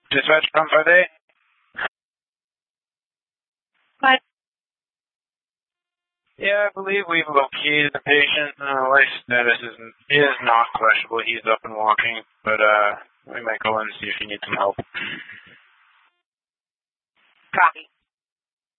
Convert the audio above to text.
Dispatch from 5A? Hi. Yeah, I believe we've located the patient. Life status is not questionable. He's up and walking, but we might go in and see if he needs some help. Copy.